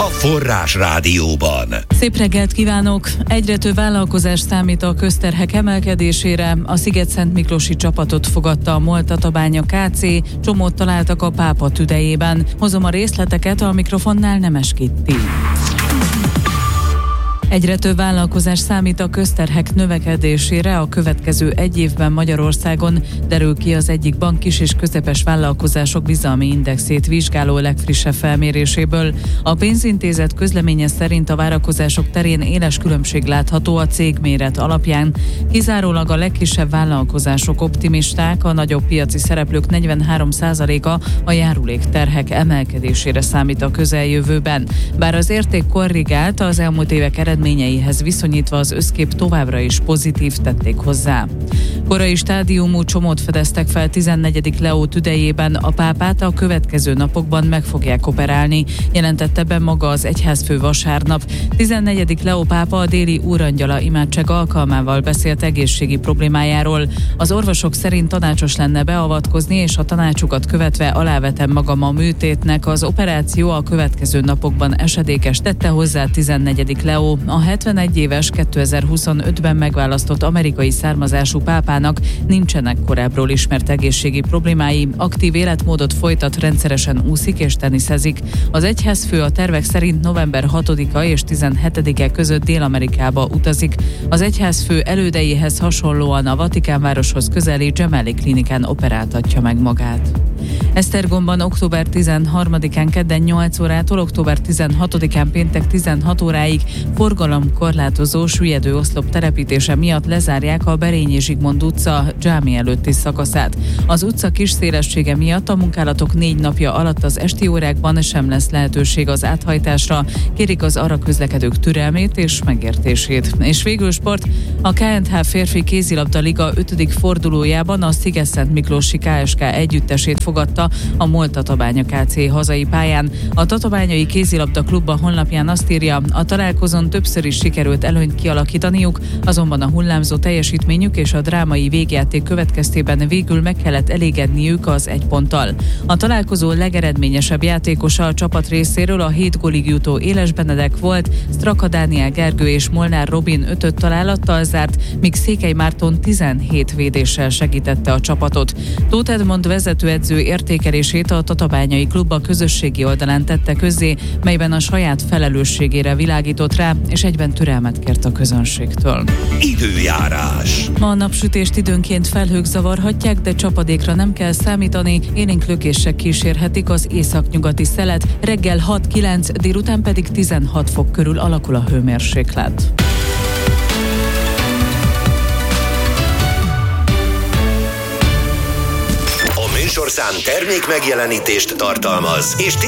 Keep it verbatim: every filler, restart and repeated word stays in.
Forrás Rádióban. Szép reggelt kívánok! Egyre több vállalkozás számít a közterhek emelkedésére. A Szigetszentmiklósi csapatot fogadta a MOL Tatabánya Kft. Csomót találtak a pápa tüdejében. Hozom a részleteket, a mikrofonnál Nemes Kitti. Egyre több vállalkozás számít a közterhek növekedésére a következő egy évben Magyarországon, derül ki az egyik bank kis és közepes vállalkozások bizalmi indexét vizsgáló legfrissebb felméréséből. A pénzintézet közleménye szerint a várakozások terén éles különbség látható a cégméret alapján. Kizárólag a legkisebb vállalkozások optimisták, a nagyobb piaci szereplők negyvenhárom százaléka a járulékterhek emelkedésére számít a közeljövőben. Bár az érték korrigált, az elmúlt évek eredményeihez eredményeihez viszonyítva az összkép továbbra is pozitív, tették hozzá. Korai stádiumú csomót fedeztek fel tizennegyedik Leó tüdejében, a pápát a következő napokban meg fogják operálni, jelentette be maga az egyházfő vasárnap. tizennegyedik Leó pápa a déli úrangyala imádság alkalmával beszélt egészségi problémájáról. Az orvosok szerint tanácsos lenne beavatkozni, és a tanácsukat követve alávetem magam a műtétnek, az operáció a következő napokban esedékes, tette hozzá tizennegyedik Leó. A hetvenegy éves kétezer-huszonötben megválasztott amerikai származású pápának nincsenek korábbról ismert egészségi problémái, aktív életmódot folytat, rendszeresen úszik és teniszezik. Az egyházfő a tervek szerint november hatodika és tizenhetedike között Dél-Amerikába utazik. Az egyházfő elődeihez hasonlóan a Vatikánvároshoz közeli Gemelli klinikán operáltatja meg magát. Esztergomban október tizenharmadikán kedden nyolc órától október tizenhatodikán péntek tizenhat óráig forgalomkorlátozó süllyedő oszlop telepítése miatt lezárják a Berényi Zsigmond utca dzsámi előtti szakaszát. Az utca kis szélessége miatt a munkálatok négy napja alatt az esti órákban sem lesz lehetőség az áthajtásra, kérik az arra közlekedők türelmét és megértését. És végül sport, a ká en há férfi kézilabda liga ötödik fordulójában a Szigetszentmiklósi ká es ká együttesét fogadta a MOL Tatabánya Kft. Hazai pályán. A Tatabányai Kézilabda Klub a honlapján azt írja, a találkozón többször is sikerült előnyt kialakítaniuk, azonban a hullámzó teljesítményük és a drámai végjáték következtében végül meg kellett elégedniük az egy ponttal. A találkozó legeredményesebb játékosa a csapat részéről a hét gólig jutó Éles Benedek volt, Straka Dániel Gergő és Molnár Robin ötöt találattal zárt, míg Székely Márton tizenhét védéssel segítette a csapatot. Tóth Edmond vezetőedző értékelését a Tatabányai Klub a közösségi oldalán tette közzé, melyben a saját felelősségére világított rá, és egyben türelmet kért a közönségtől. Időjárás. Ma a napsütést időnként felhők zavarhatják, de csapadékra nem kell számítani, élénk lökések kísérhetik az északnyugati szelet, reggel hat-kilenc, délután pedig tizenhat fok körül alakul a hőmérséklet. A műsorszám termék megjelenítést tartalmaz, és